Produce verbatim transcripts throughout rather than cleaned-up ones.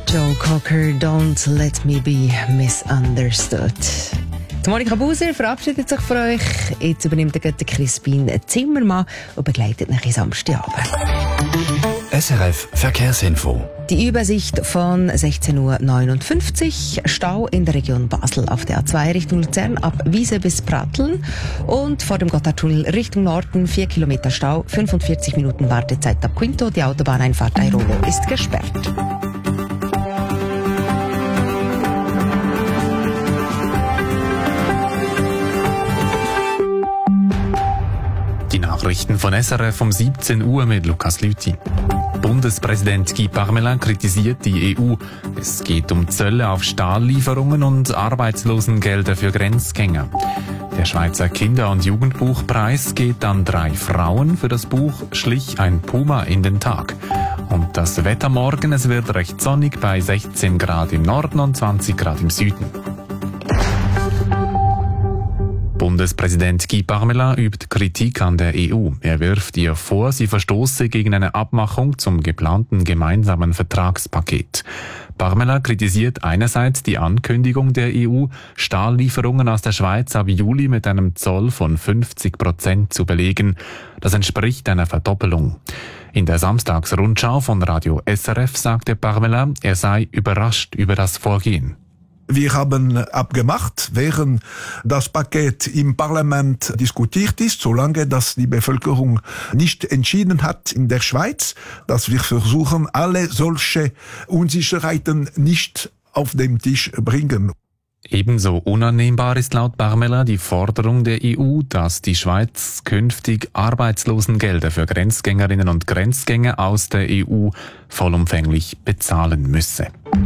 Joe Cocker, Don't Let Me Be Misunderstood. Die Monika Buser verabschiedet sich von euch. Jetzt übernimmt der Crispin Zimmermann und begleitet nach in Samstagabend. S R F Verkehrsinfo. Die Übersicht von sechzehn Uhr neunundfünfzig. Stau in der Region Basel auf der A zwei Richtung Luzern ab Wiese bis Pratteln. Und vor dem Gotthardtunnel Richtung Norden vier Kilometer Stau, fünfundvierzig Minuten Wartezeit ab Quinto. Die Autobahneinfahrt Airolo ist gesperrt. Die Nachrichten von S R F um siebzehn Uhr mit Lukas Lüthi. Bundespräsident Guy Parmelin kritisiert die E U. Es geht um Zölle auf Stahllieferungen und Arbeitslosengelder für Grenzgänger. Der Schweizer Kinder- und Jugendbuchpreis geht an drei Frauen. Für das Buch Schlich ein Puma in den Tag. Und das Wetter morgen, es wird recht sonnig bei sechzehn Grad im Norden und zwanzig Grad im Süden. Bundespräsident Guy Parmelin übt Kritik an der E U. Er wirft ihr vor, sie verstoße gegen eine Abmachung zum geplanten gemeinsamen Vertragspaket. Parmelin kritisiert einerseits die Ankündigung der E U, Stahllieferungen aus der Schweiz ab Juli mit einem Zoll von fünfzig Prozent zu belegen. Das entspricht einer Verdoppelung. In der Samstagsrundschau von Radio S R F sagte Parmelin, er sei überrascht über das Vorgehen. Wir haben abgemacht, während das Paket im Parlament diskutiert ist, solange das die Bevölkerung nicht entschieden hat in der Schweiz, dass wir versuchen, alle solche Unsicherheiten nicht auf den Tisch bringen. Ebenso unannehmbar ist laut Parmelin die Forderung der E U, dass die Schweiz künftig Arbeitslosengelder für Grenzgängerinnen und Grenzgänger aus der E U vollumfänglich bezahlen müsse.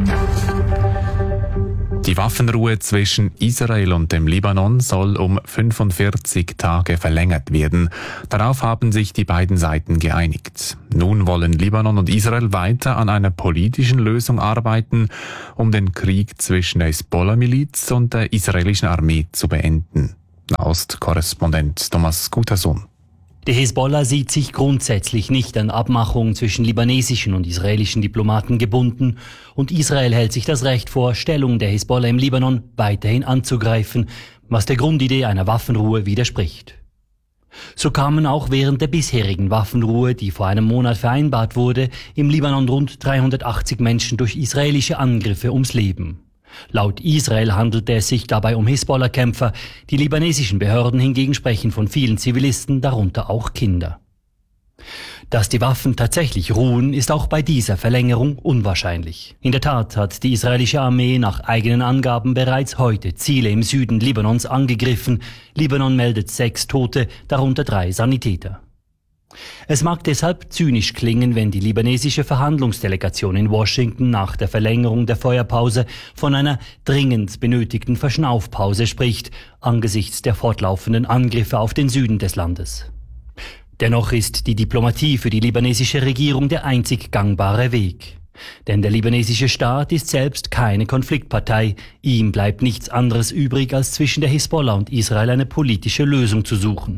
Die Waffenruhe zwischen Israel und dem Libanon soll um fünfundvierzig Tage verlängert werden. Darauf haben sich die beiden Seiten geeinigt. Nun wollen Libanon und Israel weiter an einer politischen Lösung arbeiten, um den Krieg zwischen der Hisbollah-Miliz und der israelischen Armee zu beenden. Nahost-Korrespondent Thomas Gutersohn. Die Hisbollah sieht sich grundsätzlich nicht an Abmachungen zwischen libanesischen und israelischen Diplomaten gebunden und Israel hält sich das Recht vor, Stellung der Hisbollah im Libanon weiterhin anzugreifen, was der Grundidee einer Waffenruhe widerspricht. So kamen auch während der bisherigen Waffenruhe, die vor einem Monat vereinbart wurde, im Libanon rund dreihundertachtzig Menschen durch israelische Angriffe ums Leben. Laut Israel handelte es sich dabei um Hisbollah-Kämpfer. Die libanesischen Behörden hingegen sprechen von vielen Zivilisten, darunter auch Kinder. Dass die Waffen tatsächlich ruhen, ist auch bei dieser Verlängerung unwahrscheinlich. In der Tat hat die israelische Armee nach eigenen Angaben bereits heute Ziele im Süden Libanons angegriffen. Libanon meldet sechs Tote, darunter drei Sanitäter. Es mag deshalb zynisch klingen, wenn die libanesische Verhandlungsdelegation in Washington nach der Verlängerung der Feuerpause von einer dringend benötigten Verschnaufpause spricht, angesichts der fortlaufenden Angriffe auf den Süden des Landes. Dennoch ist die Diplomatie für die libanesische Regierung der einzig gangbare Weg. Denn der libanesische Staat ist selbst keine Konfliktpartei. Ihm bleibt nichts anderes übrig, als zwischen der Hisbollah und Israel eine politische Lösung zu suchen.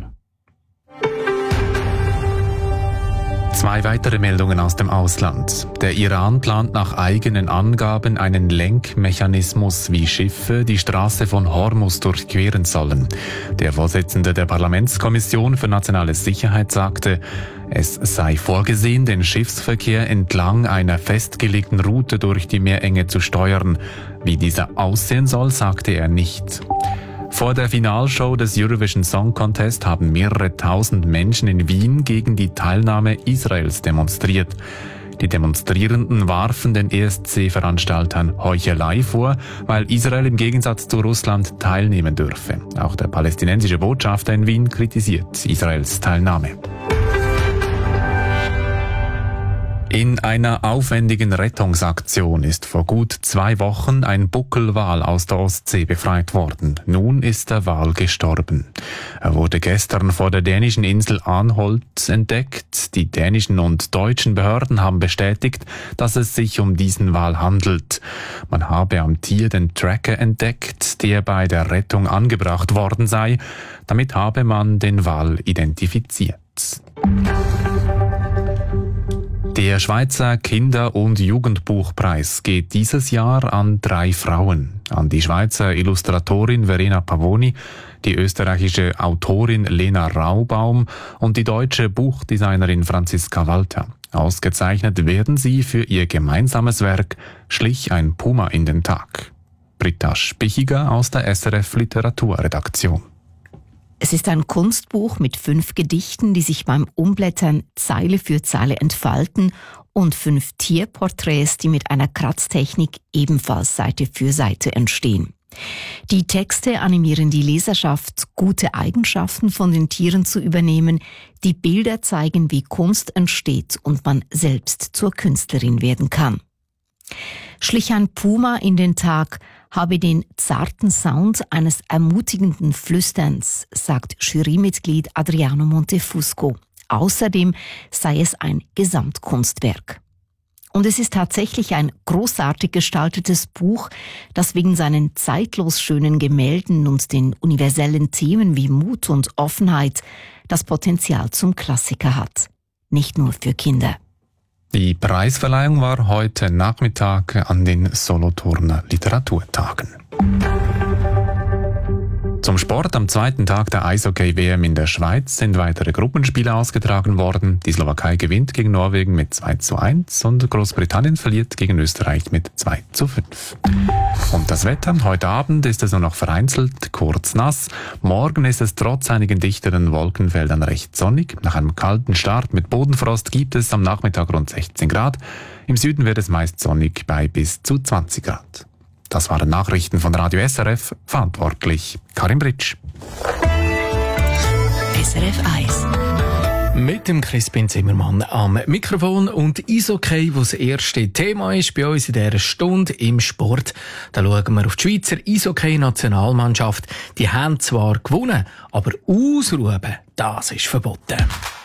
Zwei weitere Meldungen aus dem Ausland. Der Iran plant nach eigenen Angaben einen Lenkmechanismus, wie Schiffe die Straße von Hormuz durchqueren sollen. Der Vorsitzende der Parlamentskommission für nationale Sicherheit sagte, es sei vorgesehen, den Schiffsverkehr entlang einer festgelegten Route durch die Meerenge zu steuern. Wie dieser aussehen soll, sagte er nicht. Vor der Finalshow des Eurovision Song Contest haben mehrere tausend Menschen in Wien gegen die Teilnahme Israels demonstriert. Die Demonstrierenden warfen den E S C-Veranstaltern Heuchelei vor, weil Israel im Gegensatz zu Russland teilnehmen dürfe. Auch der palästinensische Botschafter in Wien kritisiert Israels Teilnahme. In einer aufwendigen Rettungsaktion ist vor gut zwei Wochen ein Buckelwal aus der Ostsee befreit worden. Nun ist der Wal gestorben. Er wurde gestern vor der dänischen Insel Anholt entdeckt. Die dänischen und deutschen Behörden haben bestätigt, dass es sich um diesen Wal handelt. Man habe am Tier den Tracker entdeckt, der bei der Rettung angebracht worden sei. Damit habe man den Wal identifiziert. Der Schweizer Kinder- und Jugendbuchpreis geht dieses Jahr an drei Frauen. An die Schweizer Illustratorin Verena Pavoni, die österreichische Autorin Lena Raubaum und die deutsche Buchdesignerin Franziska Walter. Ausgezeichnet werden sie für ihr gemeinsames Werk Schlich ein Puma in den Tag. Britta Spichiger aus der S R F Literaturredaktion. Es ist ein Kunstbuch mit fünf Gedichten, die sich beim Umblättern Zeile für Zeile entfalten, und fünf Tierporträts, die mit einer Kratztechnik ebenfalls Seite für Seite entstehen. Die Texte animieren die Leserschaft, gute Eigenschaften von den Tieren zu übernehmen. Die Bilder zeigen, wie Kunst entsteht und man selbst zur Künstlerin werden kann. Schlich ein Puma in den Tag habe den zarten Sound eines ermutigenden Flüsterns, sagt Jurymitglied Adriano Montefusco. Außerdem sei es ein Gesamtkunstwerk. Und es ist tatsächlich ein großartig gestaltetes Buch, das wegen seinen zeitlos schönen Gemälden und den universellen Themen wie Mut und Offenheit das Potenzial zum Klassiker hat. Nicht nur für Kinder. Die Preisverleihung war heute Nachmittag an den Solothurner Literaturtagen. Zum Sport am zweiten Tag der Eishockey-W M in der Schweiz sind weitere Gruppenspiele ausgetragen worden. Die Slowakei gewinnt gegen Norwegen mit zwei zu eins und Großbritannien verliert gegen Österreich mit zwei zu fünf. Und das Wetter? Heute Abend ist es nur noch vereinzelt kurz nass. Morgen ist es trotz einigen dichteren Wolkenfeldern recht sonnig. Nach einem kalten Start mit Bodenfrost gibt es am Nachmittag rund sechzehn Grad. Im Süden wird es meist sonnig bei bis zu zwanzig Grad. Das waren Nachrichten von Radio S R F, verantwortlich Karin Britsch. S R F eins. Mit dem Crispin Zimmermann am Mikrofon und Eishockey, das das erste Thema ist bei uns in dieser Stunde im Sport. Da schauen wir auf die Schweizer Eishockey-Nationalmannschaft. Die haben zwar gewonnen, aber ausruhen, das ist verboten.